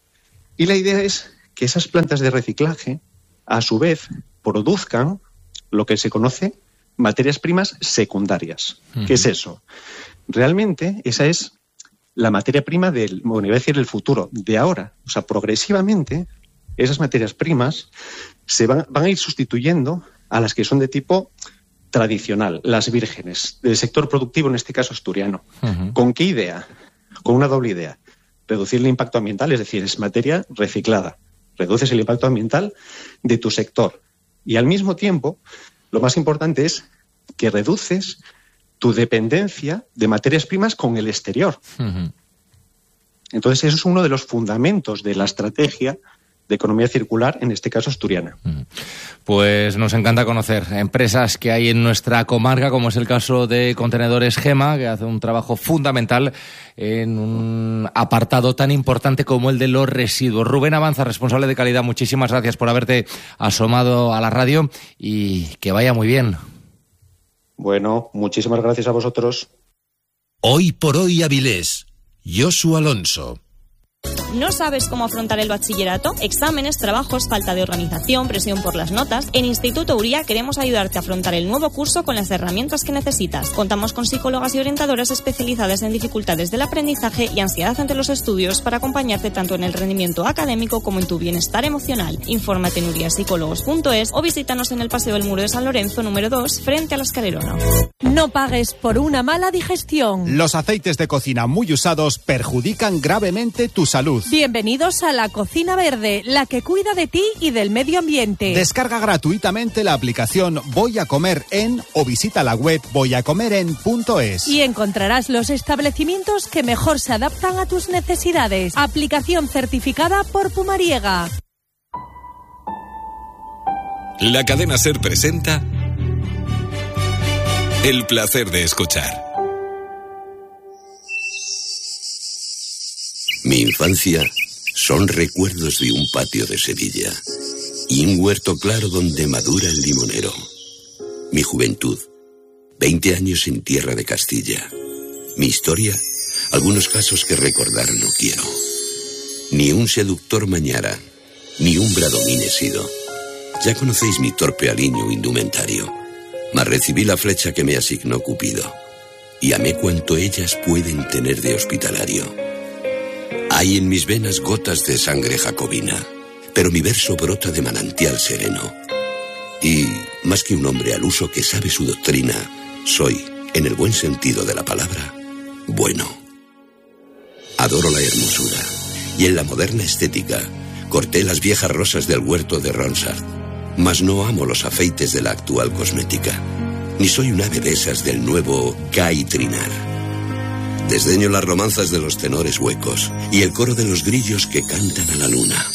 y la idea es que esas plantas de reciclaje, a su vez, produzcan lo que se conoce materias primas secundarias. Uh-huh. ¿Qué es eso? Realmente esa es la materia prima del, bueno, iba a decir el futuro, de ahora. O sea, progresivamente esas materias primas se van, van a ir sustituyendo a las que son de tipo tradicional, las vírgenes, del sector productivo, en este caso asturiano. Uh-huh. ¿Con qué idea? Con una doble idea. Reducir el impacto ambiental, es decir, es materia reciclada. Reduces el impacto ambiental de tu sector. Y al mismo tiempo, lo más importante es que reduces tu dependencia de materias primas con el exterior. Uh-huh. Entonces, eso es uno de los fundamentos de la estrategia de economía circular, en este caso asturiana. Pues nos encanta conocer empresas que hay en nuestra comarca, como es el caso de Contenedores Gema, que hace un trabajo fundamental en un apartado tan importante como el de los residuos. Rubén Avanza, responsable de calidad, muchísimas gracias por haberte asomado a la radio y que vaya muy bien. Bueno, muchísimas gracias a vosotros. Hoy por hoy Avilés, Josu Alonso. ¿No sabes cómo afrontar el bachillerato? Exámenes, trabajos, falta de organización, presión por las notas. En Instituto Uría queremos ayudarte a afrontar el nuevo curso con las herramientas que necesitas. Contamos con psicólogas y orientadoras especializadas en dificultades del aprendizaje y ansiedad ante los estudios para acompañarte tanto en el rendimiento académico como en tu bienestar emocional. Infórmate en uriapsicólogos punto es o visítanos en el Paseo del Muro de San Lorenzo número dos, frente a la Escalerona. No pagues por una mala digestión. Los aceites de cocina muy usados perjudican gravemente tu salud. Bienvenidos a La Cocina Verde, la que cuida de ti y del medio ambiente. Descarga gratuitamente la aplicación Voy a Comer En o visita la web voy a comer en punto es. Y encontrarás los establecimientos que mejor se adaptan a tus necesidades. Aplicación certificada por Pumariega. La cadena SER presenta El placer de escuchar. Mi infancia son recuerdos de un patio de Sevilla y un huerto claro donde madura el limonero. Mi juventud, veinte años en tierra de Castilla. Mi historia, algunos casos que recordar no quiero. Ni un seductor mañara, ni un bradomín he sido. Ya conocéis mi torpe aliño indumentario, mas recibí la flecha que me asignó Cupido y amé cuanto ellas pueden tener de hospitalario. Hay en mis venas gotas de sangre jacobina, pero mi verso brota de manantial sereno. Y, más que un hombre al uso que sabe su doctrina, soy, en el buen sentido de la palabra, bueno. Adoro la hermosura, y en la moderna estética corté las viejas rosas del huerto de Ronsard, mas no amo los afeites de la actual cosmética, ni soy una de esas del nuevo Caitrinar. Desdeño las romanzas de los tenores huecos y el coro de los grillos que cantan a la luna.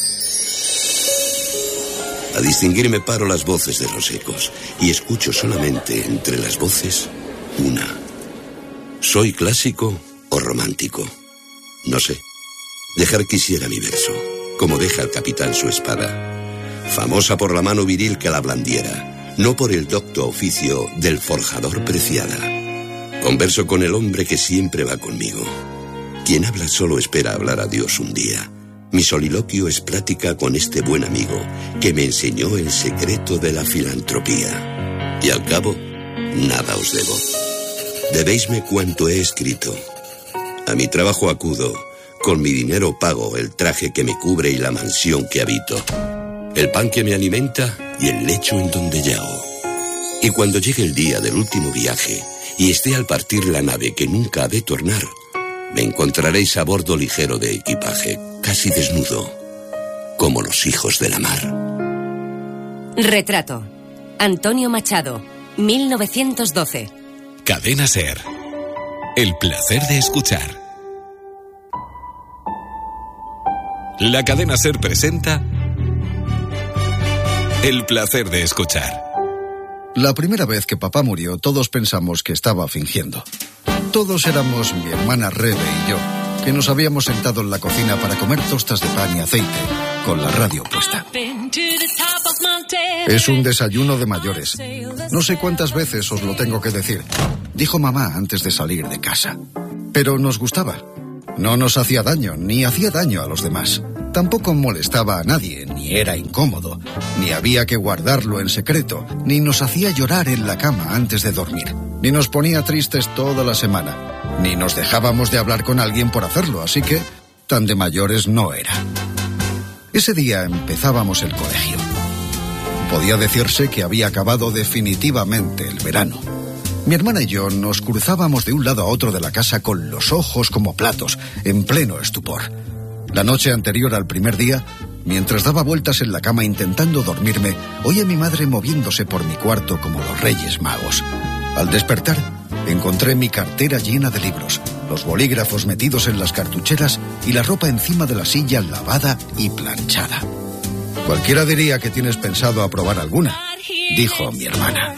A distinguirme paro las voces de los ecos y escucho solamente entre las voces una. ¿Soy clásico o romántico? No sé. Dejar quisiera mi verso, como deja el capitán su espada, famosa por la mano viril que la blandiera, no por el docto oficio del forjador preciada. Converso con el hombre que siempre va conmigo. Quien habla solo espera hablar a Dios un día. Mi soliloquio es plática con este buen amigo que me enseñó el secreto de la filantropía. Y al cabo, nada os debo. Debéisme cuanto he escrito. A mi trabajo acudo, con mi dinero pago el traje que me cubre y la mansión que habito, el pan que me alimenta y el lecho en donde yago. Y cuando llegue el día del último viaje y esté al partir la nave que nunca ha de tornar, me encontraréis a bordo ligero de equipaje, casi desnudo, como los hijos de la mar. Retrato. Antonio Machado, mil novecientos doce. Cadena SER. El placer de escuchar. La cadena SER presenta El placer de escuchar. La primera vez que papá murió, todos pensamos que estaba fingiendo. Todos éramos mi hermana Rebe y yo, que nos habíamos sentado en la cocina para comer tostas de pan y aceite, con la radio puesta. Es un desayuno de mayores. No sé cuántas veces os lo tengo que decir. Dijo mamá antes de salir de casa. Pero nos gustaba. No nos hacía daño, ni hacía daño a los demás. Tampoco molestaba a nadie, ni era incómodo, ni había que guardarlo en secreto, ni nos hacía llorar en la cama antes de dormir, ni nos ponía tristes toda la semana, ni nos dejábamos de hablar con alguien por hacerlo, así que tan de mayores no era. Ese día empezábamos el colegio. Podía decirse que había acabado definitivamente el verano. Mi hermana y yo nos cruzábamos de un lado a otro de la casa con los ojos como platos, en pleno estupor. La noche anterior al primer día, mientras daba vueltas en la cama intentando dormirme, oí a mi madre moviéndose por mi cuarto como los Reyes Magos. Al despertar, encontré mi cartera llena de libros, los bolígrafos metidos en las cartucheras y la ropa encima de la silla lavada y planchada. Cualquiera diría que tienes pensado aprobar alguna, dijo mi hermana.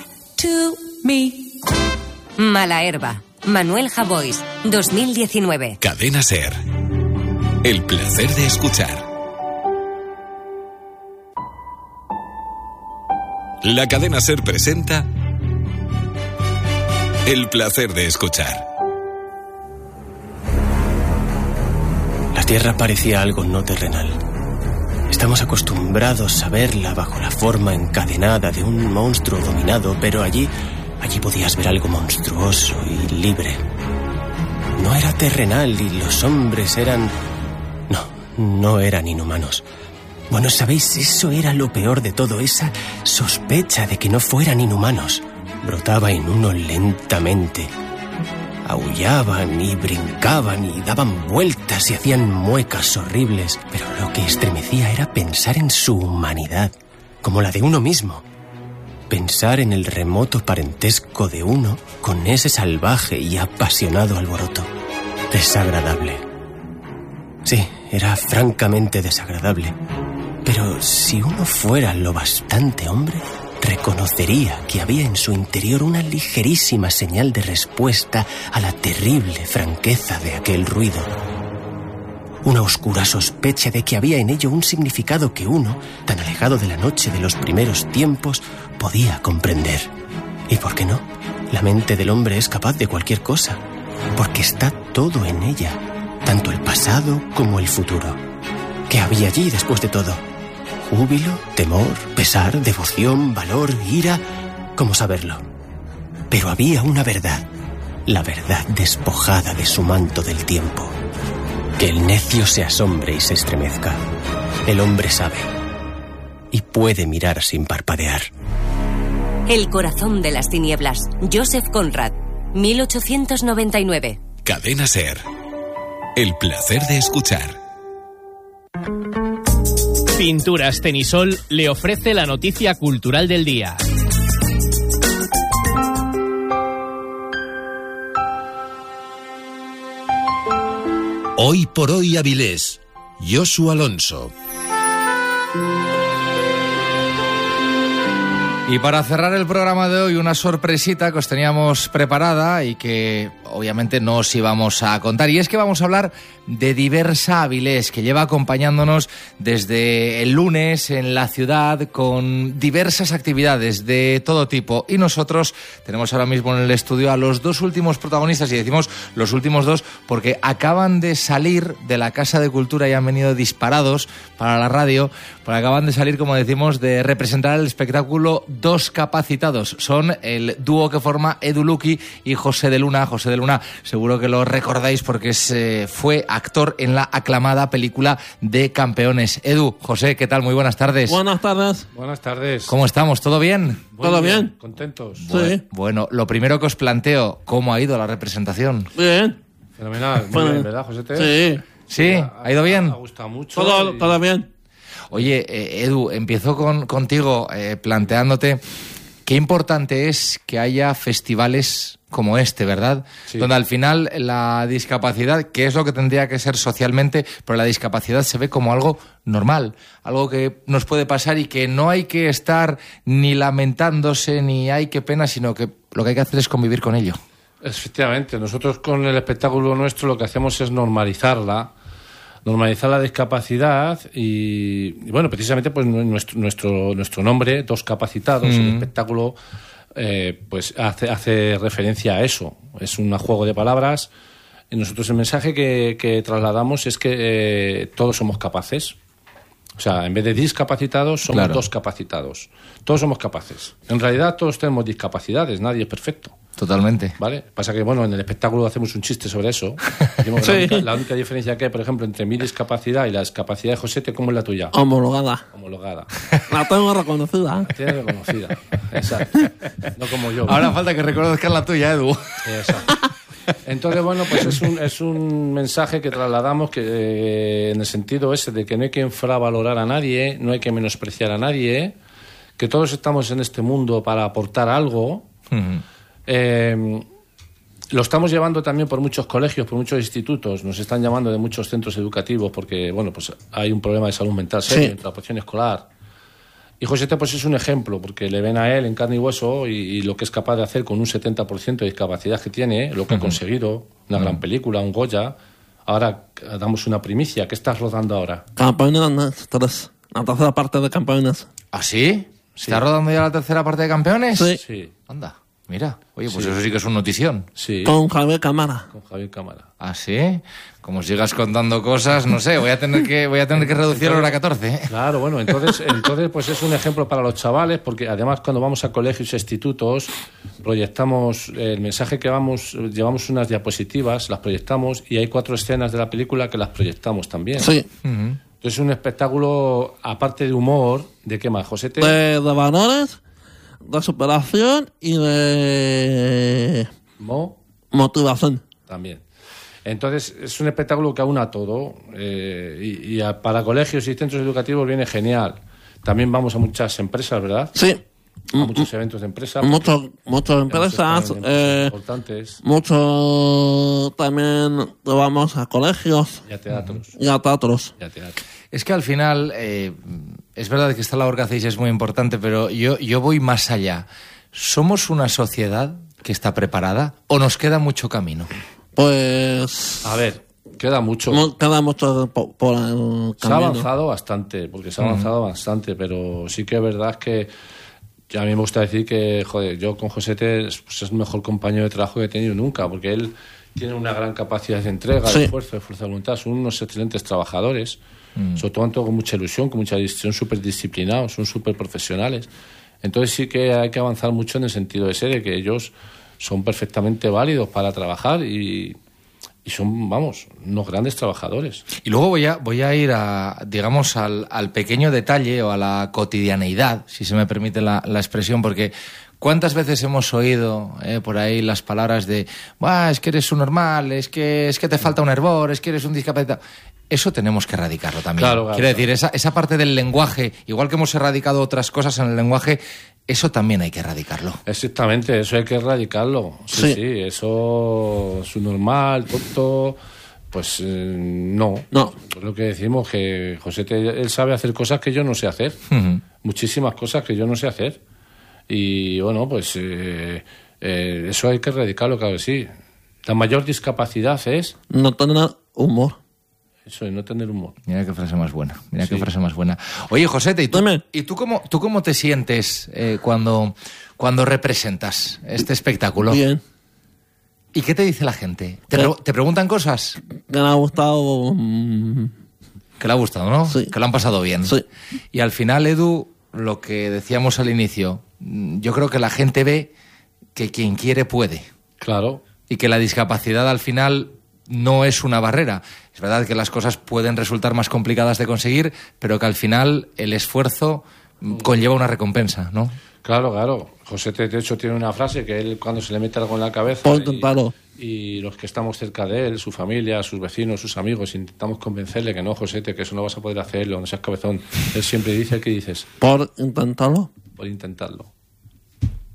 Mala herba. Manuel Javois, dos mil diecinueve. Cadena SER. El placer de escuchar. La cadena SER presenta El placer de escuchar. La Tierra parecía algo no terrenal. Estamos acostumbrados a verla bajo la forma encadenada de un monstruo dominado, pero allí, allí podías ver algo monstruoso y libre. No era terrenal y los hombres eran... No, no eran inhumanos. Bueno, ¿sabéis? Eso era lo peor de todo, esa sospecha de que no fueran inhumanos. Brotaba en uno lentamente. Aullaban y brincaban y daban vueltas y hacían muecas horribles. Pero lo que estremecía era pensar en su humanidad, como la de uno mismo. Pensar en el remoto parentesco de uno con ese salvaje y apasionado alboroto. Desagradable. Sí, era francamente desagradable. Pero si uno fuera lo bastante hombre, reconocería que había en su interior una ligerísima señal de respuesta a la terrible franqueza de aquel ruido. Una oscura sospecha de que había en ello un significado que uno, tan alejado de la noche de los primeros tiempos, podía comprender. ¿Y por qué no? La mente del hombre es capaz de cualquier cosa, porque está todo en ella, tanto el pasado como el futuro. ¿Qué había allí después de todo? Júbilo, temor, pesar, devoción, valor, ira, ¿cómo saberlo? Pero había una verdad, la verdad despojada de su manto del tiempo. Que el necio se asombre y se estremezca. El hombre sabe y puede mirar sin parpadear. El corazón de las tinieblas. Joseph Conrad, mil ochocientos noventa y nueve. Cadena SER. El placer de escuchar. Pinturas Tenisol le ofrece la noticia cultural del día. Hoy por hoy Avilés. Josu Alonso. Y para cerrar el programa de hoy, una sorpresita que os teníamos preparada y que obviamente no os íbamos a contar. Y es que vamos a hablar de Diversa Avilés, que lleva acompañándonos desde el lunes en la ciudad con diversas actividades de todo tipo. Y nosotros tenemos ahora mismo en el estudio a los dos últimos protagonistas, y decimos los últimos dos porque acaban de salir de la Casa de Cultura y han venido disparados para la radio, porque acaban de salir, como decimos, de representar el espectáculo Dos Capacitados. Son el dúo que forma Edu Luqui y José de Luna. José de Luna, seguro que lo recordáis porque es, eh, fue actor en la aclamada película de Campeones. Edu, José, ¿qué tal? Muy buenas tardes. Buenas tardes. Buenas tardes. ¿Cómo estamos? ¿Todo bien? Muy ¿Todo bien? bien? Contentos. Bueno, sí. Bueno, lo primero que os planteo, ¿cómo ha ido la representación? Bien. Fenomenal. Muy bueno, bien, ¿verdad, José? Sí. ¿Sí? ¿Ha, ¿Ha ido bien? Me ha gustado mucho. Todo, y... todo bien. Oye, eh, Edu, empiezo con, contigo eh, planteándote... qué importante es que haya festivales como este, ¿verdad? Sí. Donde al final la discapacidad, que es lo que tendría que ser socialmente, pero la discapacidad se ve como algo normal, algo que nos puede pasar y que no hay que estar ni lamentándose ni hay que pena, sino que lo que hay que hacer es convivir con ello. Efectivamente, nosotros con el espectáculo nuestro lo que hacemos es normalizarla, normalizar la discapacidad y, y bueno, precisamente pues nuestro nuestro nuestro nombre, Dos Capacitados, mm. el espectáculo eh, pues hace, hace referencia a eso, es un juego de palabras y nosotros el mensaje que, que trasladamos es que eh, todos somos capaces. O sea, en vez de discapacitados, somos claro. dos capacitados. Todos somos capaces. En realidad todos tenemos discapacidades, nadie es perfecto. Totalmente. ¿Vale? Pasa que, bueno, en el espectáculo hacemos un chiste sobre eso. Digamos, sí. la, única, la única diferencia que hay, por ejemplo, entre mi discapacidad y la discapacidad de Josete, ¿cómo es la tuya? Homologada. Homologada. La tengo reconocida. La tienes reconocida. Exacto. No como yo. Ahora ¿no? falta que reconozcas la tuya, Edu. Exacto. Entonces, bueno, pues es un, es un mensaje que trasladamos que eh, en el sentido ese de que no hay que infravalorar a nadie, no hay que menospreciar a nadie, que todos estamos en este mundo para aportar algo. Uh-huh. Eh, lo estamos llevando también por muchos colegios, por muchos institutos, nos están llamando de muchos centros educativos porque, bueno, pues hay un problema de salud mental serio sí. en la población escolar. Y Josete pues es un ejemplo, porque le ven a él en carne y hueso y, y lo que es capaz de hacer con un setenta por ciento de discapacidad que tiene, lo que uh-huh. ha conseguido, una uh-huh. gran película, un Goya. Ahora damos una primicia. ¿Qué estás rodando ahora? Campeones, tres. La tercera parte de Campeones. ¿Ah, sí? ¿Se ¿Está rodando ya la tercera parte de Campeones? Sí. sí. Anda, mira. Oye, pues sí. eso sí que es una notición. Sí. Con Javier Cámara. Con Javier Cámara. ¿Ah, sí? Como sigas contando cosas, no sé, voy a tener que voy a tener que reducir la hora catorce. ¿eh? Claro, bueno, entonces entonces pues es un ejemplo para los chavales, porque además cuando vamos a colegios e institutos proyectamos el mensaje que vamos, llevamos unas diapositivas, las proyectamos y hay cuatro escenas de la película que las proyectamos también. Sí. Uh-huh. Entonces es un espectáculo, aparte de humor, ¿de qué más, Josete? De, de valores, de superación y de Mo? motivación. También. Entonces, es un espectáculo que aúna todo eh, y, y a, para colegios y centros educativos viene genial. También vamos a muchas empresas, ¿verdad? Sí. A muchos eventos de empresas. Muchas muchas empresas. Eh, importantes. Mucho también vamos a colegios. Y a teatros. Y a teatros. Y a teatros. Es que al final, eh, es verdad que esta labor que hacéis es muy importante, pero yo, yo voy más allá. ¿Somos una sociedad que está preparada o nos queda mucho camino? Pues... A ver, queda mucho. Queda mucho por, por el camino. Se ha avanzado bastante, porque se ha avanzado uh-huh. bastante, pero sí que es verdad que a mí me gusta decir que, joder, yo con Josete pues, es el mejor compañero de trabajo que he tenido nunca, porque él tiene una gran capacidad de entrega, sí. de esfuerzo, de fuerza de voluntad, son unos excelentes trabajadores, uh-huh. sobre todo con mucha ilusión, con mucha son súper disciplinados, son súper profesionales. Entonces sí que hay que avanzar mucho en el sentido ese de que ellos son perfectamente válidos para trabajar y, y son, vamos, unos grandes trabajadores. Y luego voy a, voy a ir a, digamos, al, al pequeño detalle o a la cotidianeidad, si se me permite la, la expresión, porque ¿cuántas veces hemos oído eh, por ahí las palabras de es que eres un normal, es que, es que te falta un hervor, es que eres un discapacitado? Eso tenemos que erradicarlo también. Claro, claro, Quiero decir, claro. esa, esa parte del lenguaje, igual que hemos erradicado otras cosas en el lenguaje, eso también hay que erradicarlo. Exactamente, eso hay que erradicarlo. Sí, sí, sí eso es un normal, tonto, pues eh, no. No. Lo que decimos que José, él sabe hacer cosas que yo no sé hacer. Uh-huh. Muchísimas cosas que yo no sé hacer. Y bueno, pues eh, eh, eso hay que erradicarlo, claro que sí. La mayor discapacidad es... no tener humor. Eso, y no tener humor. Mira qué frase más buena. Mira sí. qué frase más buena. Oye, Josete, ¿y tú, ¿y tú cómo tú cómo te sientes eh, cuando, cuando representas este espectáculo? Bien. ¿Y qué te dice la gente? ¿Te, pre- ¿te preguntan cosas? Que le ha gustado... Mm... Que le ha gustado, ¿no? Sí. Que lo han pasado bien. Sí. Y al final, Edu, lo que decíamos al inicio, yo creo que la gente ve que quien quiere puede. Claro. Y que la discapacidad al final no es una barrera. Es verdad que las cosas pueden resultar más complicadas de conseguir, pero que al final el esfuerzo conlleva una recompensa, ¿no? Claro, claro. José, de hecho, tiene una frase que él, cuando se le mete algo en la cabeza... Y, y los que estamos cerca de él, su familia, sus vecinos, sus amigos, intentamos convencerle que no, José, que eso no vas a poder hacerlo, no seas cabezón. Él siempre dice, ¿qué dices? Por intentarlo. Por intentarlo.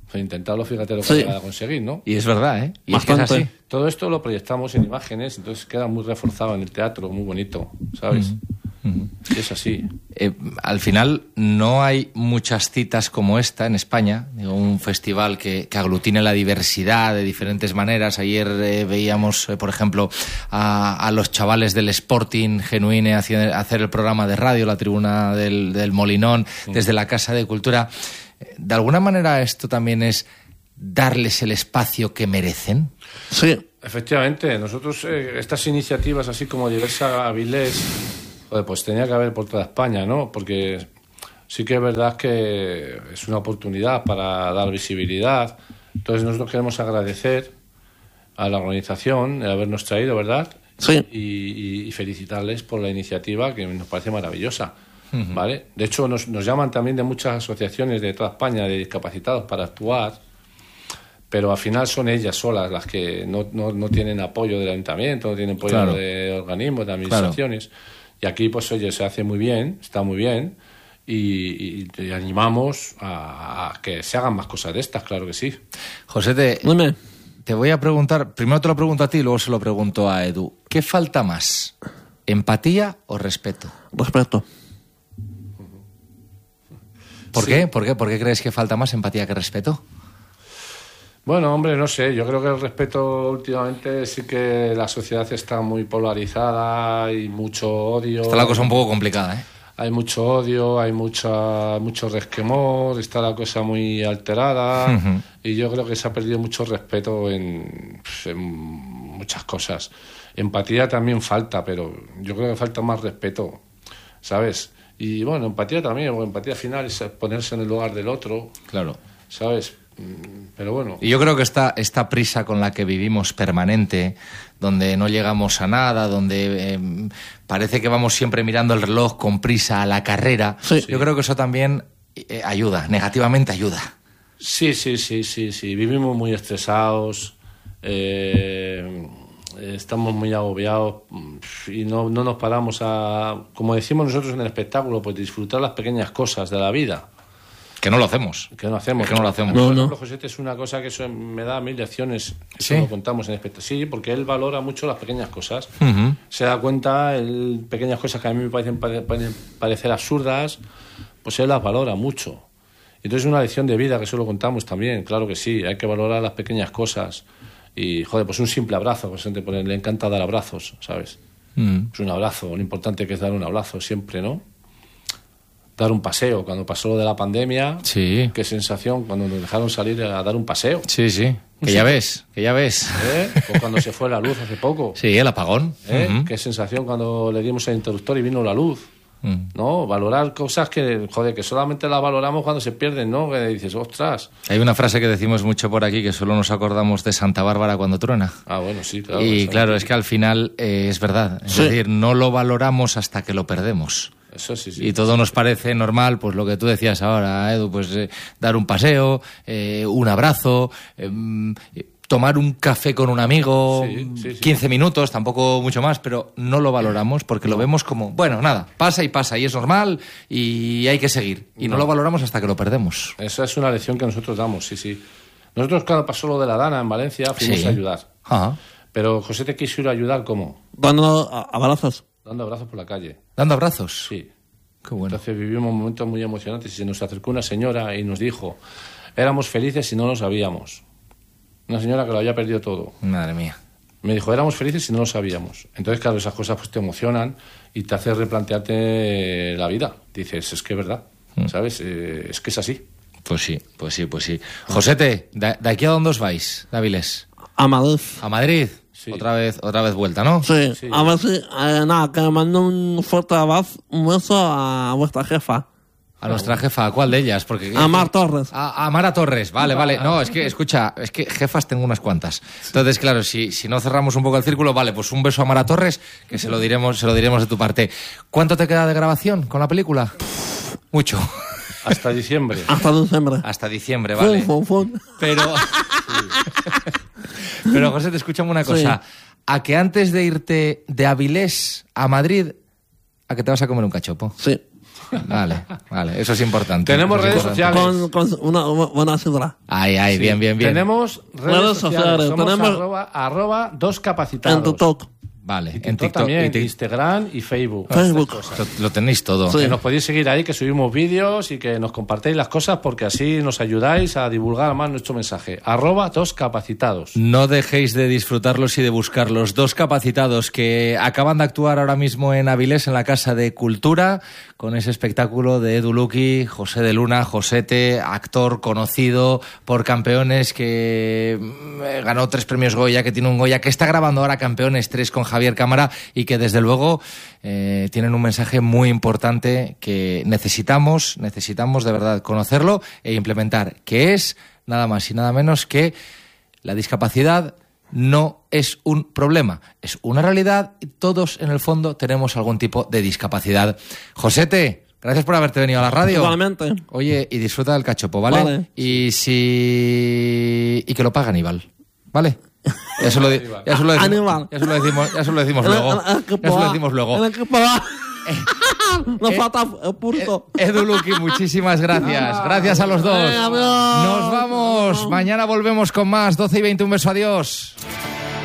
Pues intentarlo, fíjate lo que Sí. va a conseguir, ¿no? Y es verdad, ¿eh? Y es que es así. Todo esto lo proyectamos en imágenes, entonces queda muy reforzado en el teatro, muy bonito, ¿sabes? Ujú. Y es así. Eh, al final no hay muchas citas como esta en España, digo, un festival que, que aglutine la diversidad de diferentes maneras. Ayer eh, veíamos, eh, por ejemplo, a, a los chavales del Sporting Genuine hacer, hacer el programa de radio, la tribuna del, del Molinón, Sí. desde la Casa de Cultura. De alguna manera esto también es darles el espacio que merecen. Sí. Efectivamente, nosotros eh, estas iniciativas, así como Diversa Avilés, joder, pues tenía que haber por toda España, ¿no? Porque sí que es verdad que es una oportunidad para dar visibilidad. Entonces nosotros queremos agradecer a la organización el habernos traído, ¿verdad? Sí. Y, y- y felicitarles por la iniciativa, que nos parece maravillosa. Ujú. ¿Vale? De hecho, nos, nos llaman también de muchas asociaciones de toda España de discapacitados para actuar, pero al final son ellas solas las que no, no, no tienen apoyo del ayuntamiento, no tienen apoyo Claro. de organismos, de administraciones. Y aquí, pues, oye, se hace muy bien, está muy bien, y, y te animamos a, a que se hagan más cosas de estas, claro que sí. José, te, te voy a preguntar, primero te lo pregunto a ti y luego se lo pregunto a Edu. ¿Qué falta más? ¿Empatía o respeto? Respeto. ¿Por Sí. qué? ¿Por qué? ¿Por qué crees que falta más empatía que respeto? Bueno, hombre, no sé, yo creo que el respeto últimamente sí que la sociedad está muy polarizada, hay mucho odio. Está la cosa un poco complicada, ¿eh? Hay mucho odio, hay mucha, mucho resquemor, está la cosa muy alterada. Ujú. Y yo creo que se ha perdido mucho respeto en, pues, en muchas cosas. Empatía también falta, pero yo creo que falta más respeto, ¿sabes? Y bueno, empatía también, porque empatía al final es ponerse en el lugar del otro. Claro. ¿Sabes? Mm, Pero bueno. Y yo creo que esta, esta prisa con la que vivimos permanente, donde no llegamos a nada, donde eh, parece que vamos siempre mirando el reloj con prisa a la carrera, yo creo que eso también eh, ayuda, negativamente ayuda. Sí, sí, sí, sí, sí. Vivimos muy estresados, eh, estamos muy agobiados y no, no nos paramos a, como decimos nosotros en el espectáculo, pues disfrutar las pequeñas cosas de la vida. Que no lo hacemos. Que no hacemos. Es que no lo hacemos. Por No, ejemplo, no. Josete es una cosa que eso me da mil lecciones. Eso ¿Sí? lo contamos en el espectáculo. Sí, porque él valora mucho las pequeñas cosas. Ujú. Se da cuenta, él, pequeñas cosas que a mí me parecen, pare- pueden parecer absurdas, pues él las valora mucho. Entonces es una lección de vida, que eso lo contamos también, claro que sí, hay que valorar las pequeñas cosas. Y, joder, pues un simple abrazo, pues gente, pues, le encanta dar abrazos, ¿sabes? Mm. Es un abrazo, lo importante que es dar un abrazo siempre, ¿no? Dar un paseo, cuando pasó lo de la pandemia, Sí. qué sensación cuando nos dejaron salir a dar un paseo. Sí, sí. Que ya ves, que ya ves. ¿Eh? O cuando se fue la luz hace poco. Sí, el apagón. ¿Eh? Ujú. Qué sensación cuando le dimos el interruptor y vino la luz. Mm. ¿No? Valorar cosas que, joder, que solamente las valoramos cuando se pierden, ¿no? Que dices, ostras. Hay una frase que decimos mucho por aquí, que solo nos acordamos de Santa Bárbara cuando truena. Ah, bueno, sí, claro. Y eso- claro, es que al final eh, es verdad. Es Sí. decir, no lo valoramos hasta que lo perdemos. Eso sí, sí. Y todo nos parece normal, pues lo que tú decías ahora, Edu, pues eh, dar un paseo, eh, un abrazo, eh, tomar un café con un amigo, Sí, sí, sí. quince minutos, tampoco mucho más, pero no lo valoramos porque lo vemos como, bueno, nada, pasa y pasa y es normal y hay que seguir. Y no, No. lo valoramos hasta que lo perdemos. Esa es una lección que nosotros damos, sí, sí. Nosotros, cuando pasó lo de la Dana en Valencia, fuimos Sí. a ayudar. Ajá. Pero José te quiso ir a ayudar, ¿cómo? Dando a- abrazos. Dando abrazos por la calle. ¿Dando abrazos? Sí. Qué bueno. Entonces vivimos momentos muy emocionantes y se nos acercó una señora y nos dijo, éramos felices y no lo sabíamos. Una señora que lo había perdido todo. Madre mía. Me dijo, éramos felices y no lo sabíamos. Entonces, claro, esas cosas pues te emocionan y te hace replantearte la vida. Dices, es que es verdad, ¿sabes? Eh, es que es así. Pues sí, pues sí, pues sí. Josete, ¿de, de aquí a dónde os vais, Dáviles? A Madrid. ¿A Madrid? Otra vez, otra vez vuelta, ¿no? Sí, a ver si, eh, nada, que mando un fuerte abrazo, un beso a vuestra jefa. A nuestra jefa, ¿a cuál de ellas? Porque A Mar Torres. A, a Mara Torres, vale, vale. No, es que, escucha, es que jefas tengo unas cuantas. Entonces, claro, si, si no cerramos un poco el círculo, vale, pues un beso a Mara Torres, que se lo diremos, se lo diremos de tu parte. ¿Cuánto te queda de grabación con la película? Mucho. Hasta diciembre. Hasta diciembre. Hasta diciembre, vale. Fum, fum, fum. Pero, pero José, te escuchamos una cosa. A que antes de irte de Avilés a Madrid, a que te vas a comer un cachopo. Sí. Vale, vale, eso es importante. Tenemos eso es redes importante. sociales. Con, con una buena cifra. Ay, ay, Sí. bien, bien, bien. Tenemos redes, Redes sociales. sociales, Somos tenemos- arroba, arroba dos capacitados. En TikTok. Vale, En en TikTok TikTok también, y tic- Instagram y Facebook. Facebook. Lo, lo tenéis todo. Sí. Que nos podéis seguir ahí, que subimos vídeos y que nos compartéis las cosas porque así nos ayudáis a divulgar más nuestro mensaje. Arroba dos capacitados. No dejéis de disfrutarlos y de buscarlos. Dos capacitados que acaban de actuar ahora mismo en Avilés, en la Casa de Cultura, con ese espectáculo de Edu Luqui, José de Luna, Josete, actor conocido por Campeones, que mm, ganó tres premios Goya, que tiene un Goya, que está grabando ahora Campeones tres con Javier Cámara y que desde luego eh, tienen un mensaje muy importante que necesitamos, necesitamos de verdad conocerlo e implementar, que es nada más y nada menos que la discapacidad no es un problema, es una realidad y todos en el fondo tenemos algún tipo de discapacidad. Josete, gracias por haberte venido a la radio. Igualmente. Oye, y disfruta del cachopo, ¿vale? Vale. Y si... y que lo pague Aníbal, ¿vale? Ya se lo, di- ya se lo decimos, Aníbal. ya se lo decimos, ya se lo decimos En el- luego. en el equipo Ya se lo A. decimos luego. En el equipo A. Nos falta el pulso. Edu Luqui, muchísimas gracias. Gracias a los dos. Eh, adiós. Nos vamos. Mañana volvemos con más. doce y veinte, un beso, adiós.